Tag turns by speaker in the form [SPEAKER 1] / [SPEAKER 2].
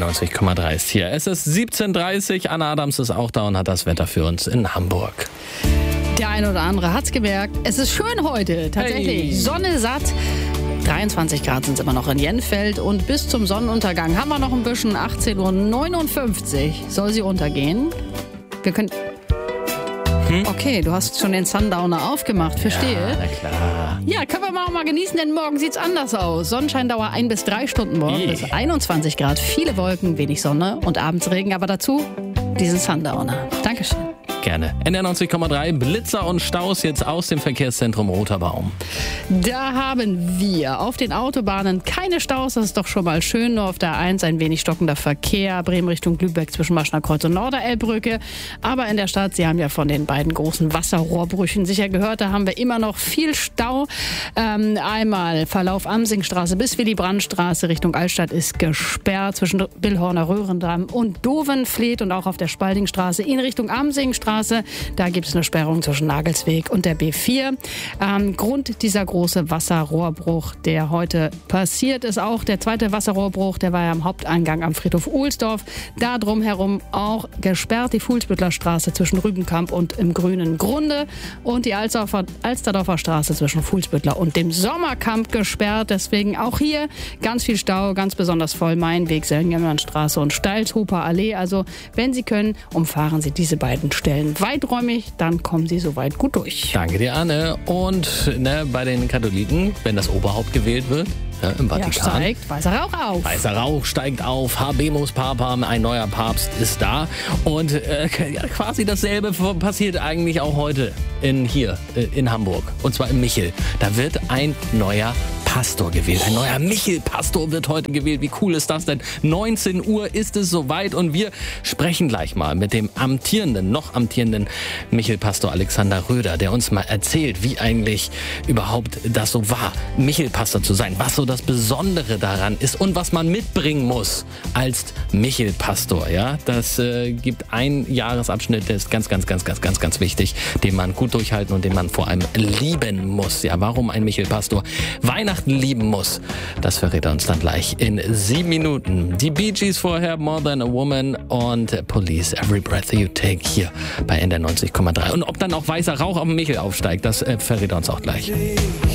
[SPEAKER 1] NDR 90,3 ist hier. Es ist 17:30 Uhr, Anna Adams ist auch da und hat das Wetter für uns in Hamburg.
[SPEAKER 2] Der eine oder andere hat's gemerkt. Es ist schön heute, tatsächlich.
[SPEAKER 1] Hey.
[SPEAKER 2] Sonne satt. 23 Grad sind es immer noch in Jenfeld und bis zum Sonnenuntergang haben wir noch ein bisschen. 18:59 Uhr soll sie untergehen. Wir können... Okay, du hast schon den Sundowner aufgemacht, verstehe.
[SPEAKER 1] Ja, na klar.
[SPEAKER 2] Ja, können wir mal genießen, denn morgen sieht's anders aus. Sonnenscheindauer 1 bis 3 Stunden morgen, bis 21 Grad, viele Wolken, wenig Sonne und abends Regen, aber dazu diesen Sundowner. Dankeschön.
[SPEAKER 1] Gerne. NDR 90,3, Blitzer und Staus jetzt aus dem Verkehrszentrum Roter Baum.
[SPEAKER 2] Da haben wir auf den Autobahnen keine Staus, das ist doch schon mal schön. Nur auf der 1 ein wenig stockender Verkehr, Bremen Richtung Lübeck zwischen Maschner Kreuz und Norderelbbrücke. Aber in der Stadt, Sie haben ja von den beiden großen Wasserrohrbrüchen sicher gehört, da haben wir immer noch viel Stau. Einmal Verlauf Amsingstraße bis Willy-Brandt-Straße Richtung Altstadt ist gesperrt zwischen Billhorner Röhrendamm und Dovenfleet und auch auf der Spaldingstraße in Richtung Amsingstraße. Da gibt es eine Sperrung zwischen Nagelsweg und der B4. Grund dieser große Wasserrohrbruch, der heute passiert ist, auch der zweite Wasserrohrbruch, der war ja am Haupteingang am Friedhof Ohlsdorf. Da drumherum auch gesperrt die Fuhlsbüttler Straße zwischen Rübenkamp und im Grünen Grunde und die Alsterdorfer Straße zwischen Fuhlsbüttler und dem Sommerkamp gesperrt. Deswegen auch hier ganz viel Stau, ganz besonders voll Mainweg, Sellengemernstraße und Steilshofer Allee. Also wenn Sie können, umfahren Sie diese beiden Stellen weiträumig, dann kommen Sie soweit gut durch.
[SPEAKER 1] Danke dir, Anne. Und bei den Katholiken, wenn das Oberhaupt gewählt wird, im Vatikan.
[SPEAKER 2] Ja, steigt weißer Rauch auf.
[SPEAKER 1] Weißer Rauch steigt auf, Habemus Papam, ein neuer Papst ist da. Und quasi dasselbe passiert eigentlich auch heute hier in Hamburg. Und zwar in Michel. Da wird ein neuer Pastor gewählt. Ein neuer Michel-Pastor wird heute gewählt. Wie cool ist das denn? 19 Uhr ist es soweit und wir sprechen gleich mal mit dem noch amtierenden Michel-Pastor Alexander Röder, der uns mal erzählt, wie eigentlich überhaupt das so war, Michel-Pastor zu sein, was so das Besondere daran ist und was man mitbringen muss als Michel-Pastor. Ja, das gibt einen Jahresabschnitt, der ist ganz wichtig, den man gut durchhalten und den man vor allem lieben muss. Ja, warum ein Michel-Pastor Weihnachten lieben muss, das verrät er uns dann gleich in 7 Minuten. Die Bee Gees vorher, More Than a Woman und Police, Every Breath You Take hier bei NDR 90,3. Und ob dann auch weißer Rauch auf dem Michel aufsteigt, das verrät er uns auch gleich.